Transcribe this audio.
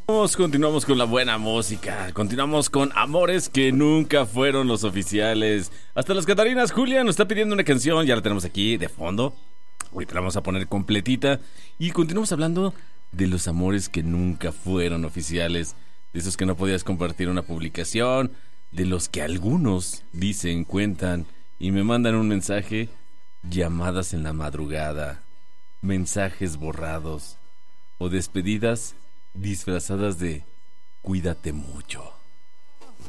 Continuamos con la buena música. Continuamos con amores que nunca fueron los oficiales. Hasta las Catarinas, Julia nos está pidiendo una canción. Ya la tenemos aquí de fondo. Ahorita la vamos a poner completita. Y continuamos hablando de los amores que nunca fueron oficiales. De esos que no podías compartir una publicación. De los que algunos dicen, cuentan y me mandan un mensaje. Llamadas en la madrugada. Mensajes borrados. O despedidas disfrazadas de cuídate mucho.